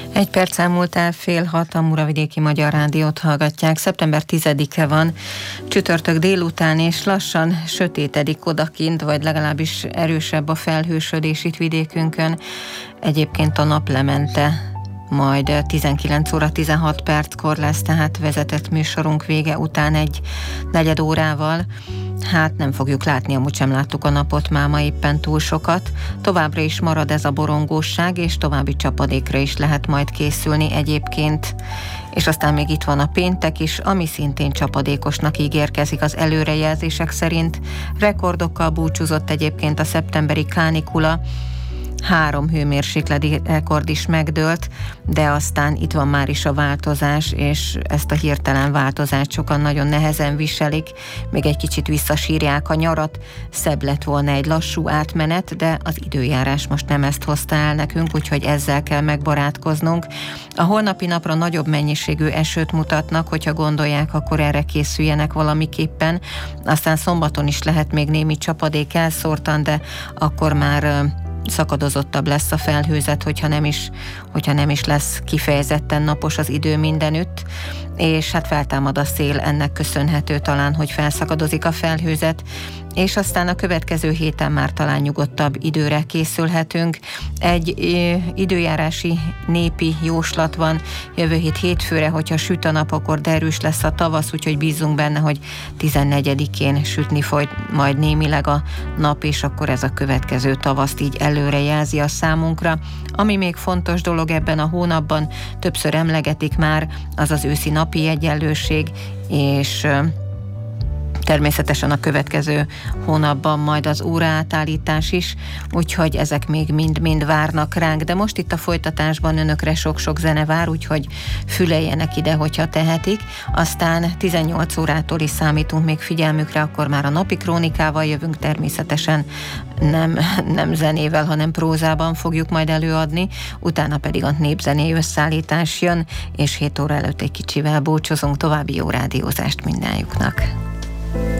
Egy perc elmúlt el 5:30, a Muravidéki Magyar Rádiót hallgatják. Szeptember 10-e van, csütörtök délután, és lassan sötétedik odakint, vagy legalábbis erősebb a felhősödés itt vidékünkön. Egyébként a nap lemente, majd 19 óra 16 perckor lesz, tehát vezetett műsorunk vége után egy negyed órával. Hát nem fogjuk látni, amúgy sem láttuk a napot máma éppen túl sokat. Továbbra is marad ez a borongósság, és további csapadékra is lehet majd készülni egyébként. És aztán még itt van a péntek is, ami szintén csapadékosnak ígérkezik az előrejelzések szerint. Rekordokkal búcsúzott egyébként a szeptemberi kánikula. 3 hőmérsékleti rekord is megdőlt, de aztán itt van már is a változás, és ezt a hirtelen változást sokan nagyon nehezen viselik, még egy kicsit visszasírják a nyarat, szebb lett volna egy lassú átmenet, de az időjárás most nem ezt hozta el nekünk, úgyhogy ezzel kell megbarátkoznunk. A holnapi napra nagyobb mennyiségű esőt mutatnak, hogyha gondolják, akkor erre készüljenek valamiképpen. Aztán szombaton is lehet még némi csapadék elszórtan, de akkor már szakadozottabb lesz a felhőzet, hogyha nem is lesz kifejezetten napos az idő mindenütt, és hát feltámad a szél, ennek köszönhető talán, hogy felszakadozik a felhőzet, és aztán a következő héten már talán nyugodtabb időre készülhetünk. Egy időjárási népi jóslat van jövő hét hétfőre, hogyha süt a nap, akkor derűs lesz a tavasz, úgyhogy bízunk benne, hogy 14-én sütni fog majd némileg a nap, és akkor ez a következő tavaszt így előrejelzi a számunkra. Ami még fontos dolog ebben a hónapban, többször emlegetik már, az az őszi napi egyenlőség, és természetesen a következő hónapban majd az óraátállítás is, úgyhogy ezek még mind várnak ránk, de most itt a folytatásban önökre sok-sok zene vár, úgyhogy füleljenek ide, hogyha tehetik. Aztán 18 órától is számítunk még figyelmükre, akkor már a napi krónikával jövünk, természetesen nem zenével, hanem prózában fogjuk majd előadni, utána pedig a népzené összeállítás jön, és 7 óra előtt egy kicsivel búcsúzunk, további jó rádiózást mindnyájuknak.